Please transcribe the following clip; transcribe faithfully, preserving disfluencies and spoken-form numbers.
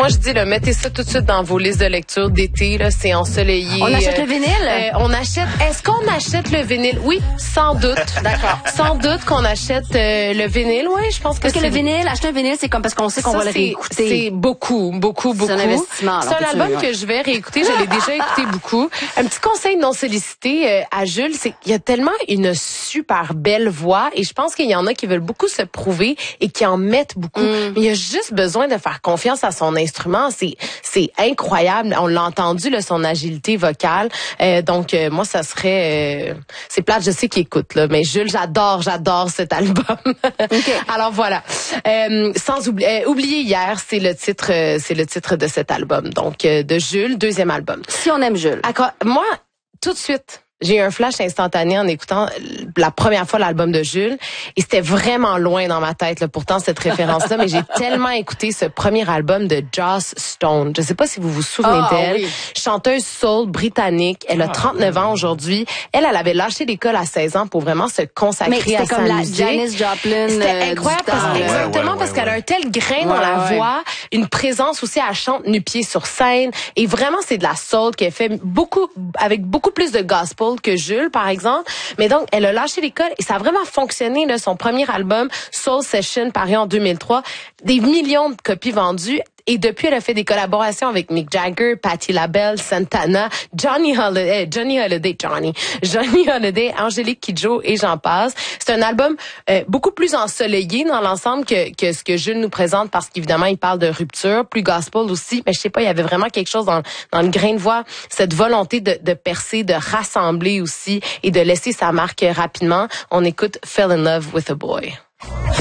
moi, je dis, là, mettez ça tout de suite dans vos listes de lecture d'été, là. C'est ensoleillé. On achète euh, le vinyle? Euh, on achète, est-ce qu'on achète le vinyle? Oui, sans doute. D'accord. Sans doute qu'on achète euh, le vinyle, oui, je pense que Parce que c'est... le vinyle, acheter un vinyle, c'est comme parce qu'on sait qu'on Ça, va le c'est- réécouter. C'est beaucoup, beaucoup, beaucoup. C'est un investissement. C'est un album que je vais réécouter. Je l'ai déjà écouté beaucoup. Un petit conseil non sollicité euh, à Jules, c'est qu'il y a tellement une super belle voix et je pense qu'il y en a qui veulent beaucoup se prouver et qui en mettent beaucoup. Mm. Mais il y a juste besoin de faire confiance à son instrument. C'est c'est incroyable. On l'a entendu, là, son agilité vocale. Euh, donc, euh, moi, ça serait... Euh, c'est plate, je sais qu'il écoute, là, mais Jules, j'adore, j'adore cet album. Okay. Alors, voilà. Euh, sans oublier... Euh, oublier hier, c'est le titre euh, c'est le titre de cet album. Donc, euh, de Jules, deuxième album. Si on aime Jules. À, moi, tout de suite... J'ai eu un flash instantané en écoutant la première fois l'album de Jules et c'était vraiment loin dans ma tête, là, pourtant, cette référence-là, mais j'ai tellement écouté ce premier album de Joss Stone. Je sais pas si vous vous souvenez Ah, d'elle. oui. Chanteuse soul britannique. Elle a trente-neuf ans aujourd'hui. Elle, elle avait lâché l'école à seize ans pour vraiment se consacrer Mais c'était à sa comme la musique. Janis Joplin. C'était euh, incroyable du parce, temps, là. exactement Ouais, ouais, parce ouais, qu'elle a ouais. un tel grain dans Ouais, la ouais. voix, une présence aussi, elle chante nu-pied sur scène et vraiment c'est de la soul qu'elle fait beaucoup avec beaucoup plus de gospel que Jules par exemple. Mais donc elle a lâché l'école et ça a vraiment fonctionné là, son premier album Soul Session paru en deux mille trois, des millions de copies vendues. Et depuis, elle a fait des collaborations avec Mick Jagger, Patti LaBelle, Santana, Johnny Holiday, Johnny Holiday, Johnny, Johnny Holiday, Angélique Kidjo et j'en passe. C'est un album euh, beaucoup plus ensoleillé dans l'ensemble que, que ce que Jules nous présente parce qu'évidemment, il parle de rupture, plus gospel aussi. Mais je sais pas, il y avait vraiment quelque chose dans, dans le grain de voix, cette volonté de, de percer, de rassembler aussi et de laisser sa marque rapidement. On écoute Fell in Love with a Boy.